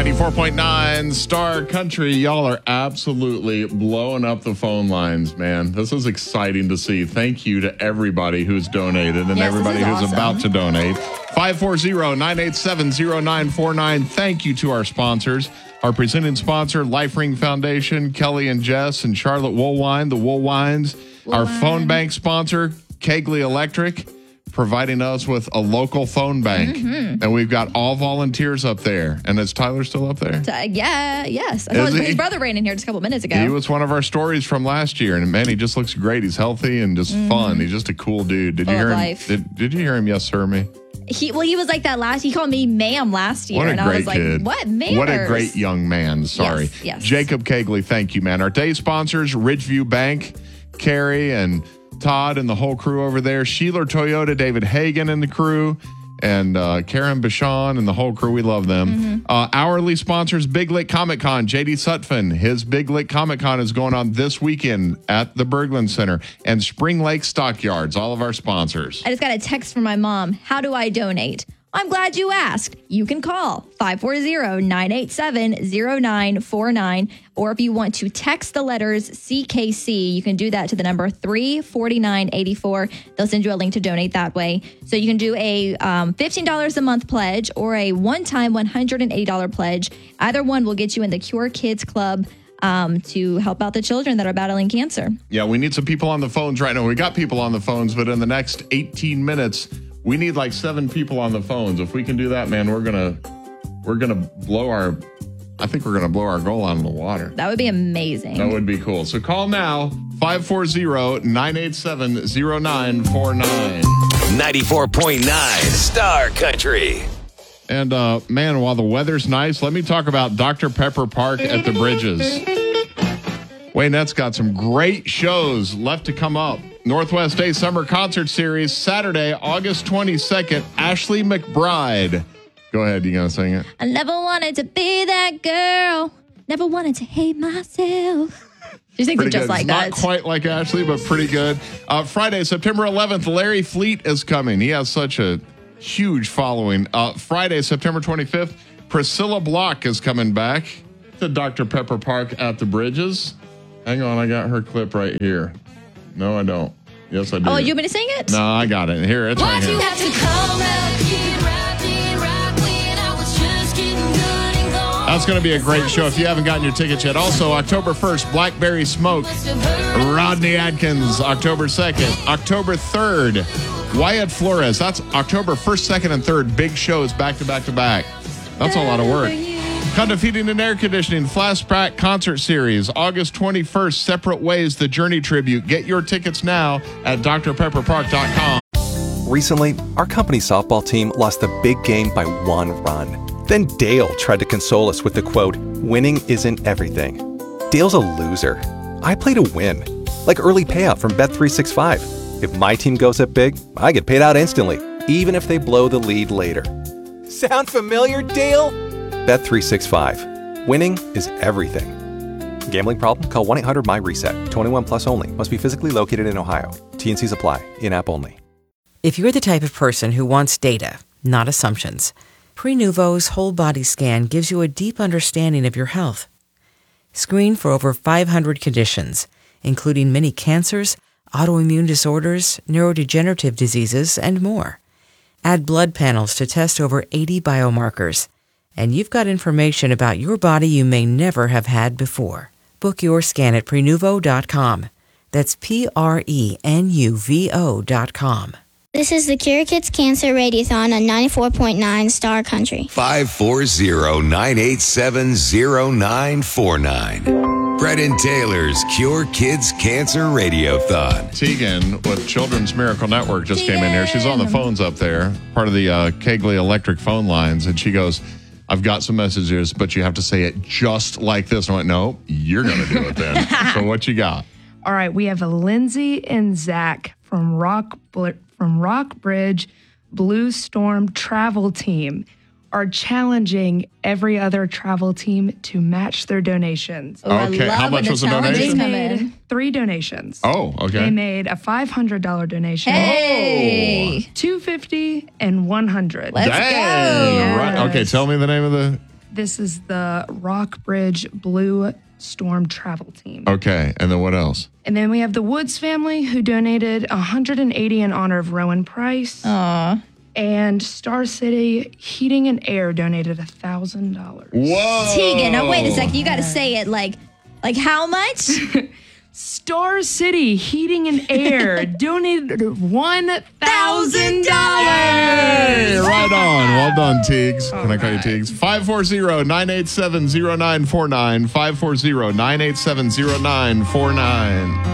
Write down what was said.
94.9 Star Country. Y'all are absolutely blowing up the phone lines, man. This is exciting to see. Thank you to everybody who's donated and everybody who's about to donate. 540-987-0949. Thank you to our sponsors. Our presenting sponsor, Life Ring Foundation, Kelly and Jess and Charlotte Woolwine, the Woolwines. Our phone bank sponsor, Kegley Electric, providing us with a local phone bank. Mm-hmm. And we've got all volunteers up there. And is Tyler still up there? Yes. I thought his brother ran in here just a couple minutes ago. He was one of our stories from last year. And man, he just looks great. He's healthy and just fun. He's just a cool dude. Did you hear him? Did you hear him? Yes, sir, me? He was like that he called me ma'am last year. What a great kid. Like, what manners? What a great young man. Sorry. Yes. Jacob Kegley, thank you, man. Our day sponsors, Ridgeview Bank, Carrie and Todd and the whole crew over there. Sheeler Toyota, David Hagan and the crew, and Karen Bashan and the whole crew. We love them. Hourly sponsors, Big Lick Comic Con. JD Sutphin, his Big Lick Comic Con is going on this weekend at the Berglund Center. And Spring Lake Stockyards, all of our sponsors. I just got a text from my mom. How do I donate? I'm glad you asked. You can call 540-987-0949. Or if you want to text the letters CKC, you can do that to the number 34984. They'll send you a link to donate that way. So you can do a $15 a month pledge or a one-time $180 pledge. Either one will get you in the Cure Kids Club to help out the children that are battling cancer. Yeah, we need some people on the phones right now. We got people on the phones, but in the next 18 minutes, we need like 7 people on the phones. If we can do that, man, we're gonna blow our goal out of the water. That would be amazing. That would be cool. So call now, 540-987-0949. 94.9 Star Country. And man, while the weather's nice, let me talk about Dr. Pepper Park at the Bridges. Waynette's got some great shows left to come up. Northwest Day Summer Concert Series, Saturday, August 22nd, Ashley McBride. Go ahead, you gonna sing it? I never wanted to be that girl. Never wanted to hate myself. She sings it just like that. Not quite like Ashley, but pretty good. Friday, September 11th, Larry Fleet is coming. He has such a huge following. Friday, September 25th, Priscilla Block is coming back to Dr. Pepper Park at the Bridges. Hang on, I got her clip right here. No, I don't. Yes, I do. Oh, you want me to sing it? No, I got it. Here, it's right here. That's going to be a great show if you haven't gotten your tickets yet. Also, October 1st, Blackberry Smoke, Rodney Adkins, October 2nd. October 3rd, Wyatt Flores. That's October 1st, 2nd, and 3rd. Big shows back to back to back. That's a lot of work. Honda Heating and Air Conditioning Flashback Concert Series, August 21st, Separate Ways, the Journey Tribute. Get your tickets now at drpepperpark.com. Recently, our company softball team lost the big game by 1 run. Then Dale tried to console us with the quote, "Winning isn't everything." Dale's a loser. I play to win, like early payout from Bet365. If my team goes up big, I get paid out instantly, even if they blow the lead later. Sound familiar, Dale? Bet365. Winning is everything. Gambling problem? Call 1-800-MY-RESET. 21 plus only. Must be physically located in Ohio. T&Cs apply. In-app only. If you're the type of person who wants data, not assumptions, Prenuvo's whole body scan gives you a deep understanding of your health. Screen for over 500 conditions, including many cancers, autoimmune disorders, neurodegenerative diseases, and more. Add blood panels to test over 80 biomarkers. And you've got information about your body you may never have had before. Book your scan at Prenuvo.com. That's Prenuvo.com. This is the Cure Kids Cancer Radiothon on 94.9 Star Country. 540-987-0949. Brett and Taylor's Cure Kids Cancer Radiothon. Tegan with Children's Miracle Network just came in here. She's on the phones up there, part of the Kegley Electric phone lines, and she goes, I've got some messages, but you have to say it just like this. And I went, no, you're going to do it then. So what you got? All right, we have Lindsay and Zach from Rockbridge Blue Storm Travel Team are challenging every other travel team to match their donations. Okay, how much was the donation? They made 3 donations. Oh, okay. They made a $500 donation. Hey! $250 and $100. Let's go. Right. Okay, tell me the name of the This is the Rockbridge Blue Storm Travel Team. Okay. And then what else? And then we have the Woods family who donated $180 in honor of Rowan Price. Aw. And Star City Heating and Air donated $1,000. Whoa. Tegan, now wait a second. You got to say it like how much? Star City Heating and Air donated $1,000. Hey, right on. Well done, Teagues. Can I call you Teagues? 540-987-0949. 540-987-0949.